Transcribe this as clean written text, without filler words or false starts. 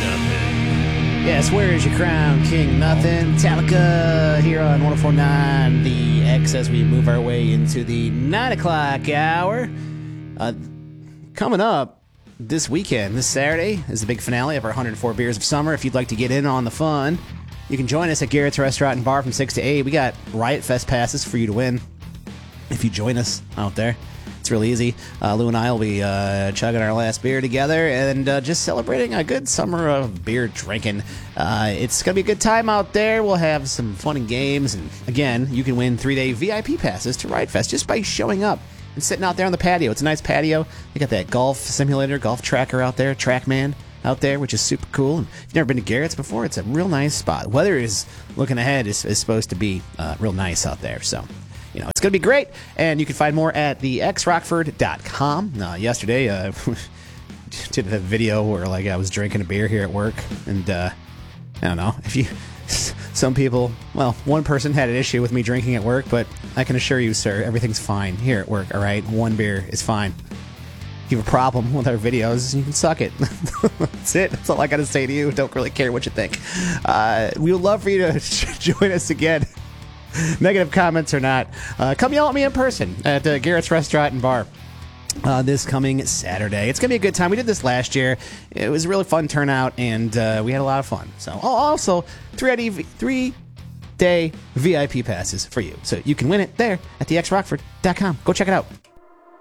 Yes, where is your crown, King Nothing? Metallica here on 104.9 The X as we move our way into the 9 o'clock hour. Coming up this weekend, this Saturday, is the big finale of our 104 Beers of Summer. If you'd like to get in on the fun, you can join us at Garrett's Restaurant and Bar from 6 to 8. We got Riot Fest passes for you to win if you join us out there. It's really easy. Lou and I will be chugging our last beer together and just celebrating a good summer of beer drinking. It's going to be a good time out there. We'll have some fun and games. And again, you can win 3-day VIP passes to Riot Fest just by showing up and sitting out there on the patio. It's a nice patio. They got that golf simulator, golf tracker out there, TrackMan out there, which is super cool. And if you've never been to Garrett's before, it's a real nice spot. Weather is looking ahead is supposed to be real nice out there. So, you know, it's going to be great, and you can find more at thexrockford.com. Yesterday, did a video where, like, I was drinking a beer here at work, and, I don't know, some people, well, one person had an issue with me drinking at work, but I can assure you, sir, everything's fine here at work, all right? One beer is fine. If you have a problem with our videos, you can suck it. That's it. That's all I got to say to you. Don't really care what you think. We would love for you to join us again. Negative comments or not, come yell at me in person at Garrett's Restaurant and Bar this coming Saturday. It's going to be a good time. We did this last year. It was a really fun turnout, and we had a lot of fun. So, also, 3-day VIP passes for you. So you can win it there at thexrockford.com. Go check it out.